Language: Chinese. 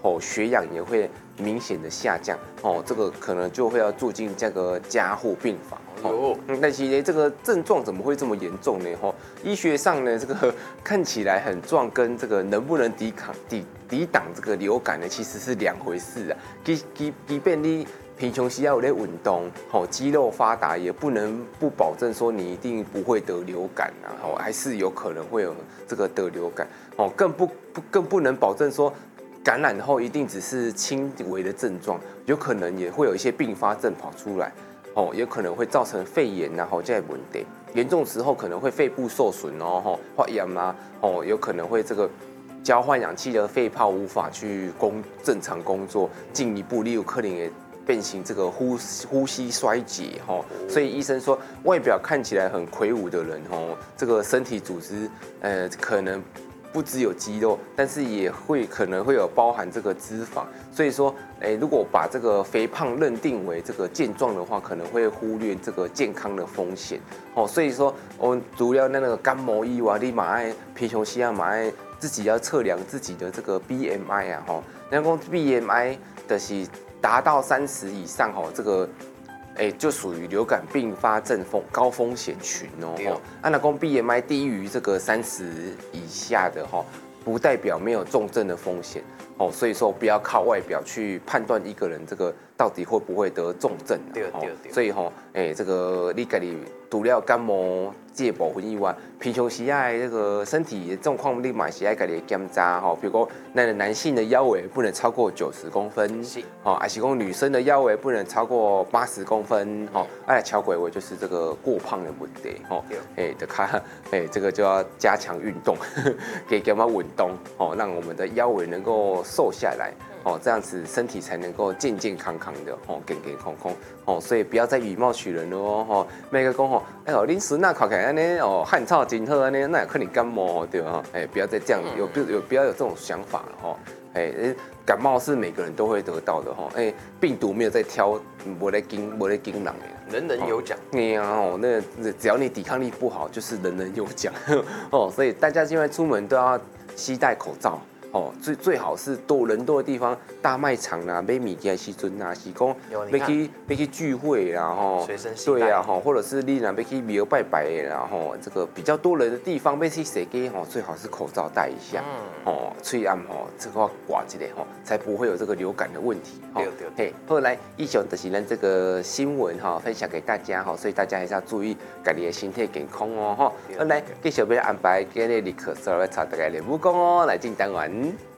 哦，血氧也会明显的下降，哦，这个可能就会要住进这个加护病房。哦，但其实这个症状怎么会这么严重呢？哈，医学上呢，这个看起来很壮，跟这个能不能抵挡这个流感呢，其实是两回事啊。即便你平常时要有在运动，哦，肌肉发达，也不能不保证说你一定不会得流感啊，哦，还是有可能会有这个得流感，哦，更不能保证说感染后一定只是轻微的症状，有可能也会有一些并发症跑出来。哦，也可能会造成肺炎呐，吼，这些问题严重时候可能会肺部受损哦，吼，发炎啊，哦，有可能会这个交换氧气的肺泡无法去正常工作，进一步例如可能也变形这个呼吸衰竭，吼，所以医生说外表看起来很魁梧的人，吼，这个身体组织，可能不只有肌肉，但是也可能会有包含这个脂肪，所以说，如果把这个肥胖认定为这个健壮的话，可能会忽略这个健康的风险。哦，所以说我们除了那个感冒以外，你嘛爱平常时啊嘛爱自己要测量自己的这个 BMI 啊，吼，那讲 BMI 就是达到30以上，吼，这个。就属于流感并发症高风险群哦。按照讲 BMI 低于这个30以下的哈，不代表没有重症的风险哦。所以说不要靠外表去判断一个人这个到底会不会得重症。对。所以哈，这个你自己除了感冒这部分以外，平常时啊这个身体状况你嘛是爱自己检查哈。比如说，那男性的腰围不能超过90公分，哦，还是讲女生的腰围不能超过80公分，哦，超过我就是这个过胖的问题，哦，就看，这个就要加强运动，给我们运动，哦，让我们的腰围能够瘦下来。哦，这样子身体才能够健健康康的，哦，健健康康，哦，所以不要再以貌取人了哦，吼，每个讲吼，恁孙那看起来安尼哦，汗臭真好安尼，那也可能感冒对吧？不要再这样，不要有这种想法了哈，感冒是每个人都会得到的哈，病毒没有在挑，没在惊人的， 人人有奖。 哦，那只要你抵抗力不好，就是人人有奖哦，所以大家现在出门都要携带口罩。哦，最好是人多的地方，大卖场啦、买物件的时阵啊，是讲要去聚会啦，吼，对啊，吼，或者是你若要去庙拜拜的啦，吼，这个比较多人的地方要去踅街吼，最好是口罩戴一下，哦，嘴暗吼，这个挂一下吼，才不会有这个流感的问题。对，后来以上就是咱这个新闻哈，分享给大家哈，所以大家还是要注意自己的身体健康哦哈。后来继续要安排今日立刻稍微查大家的武功哦，来进单元。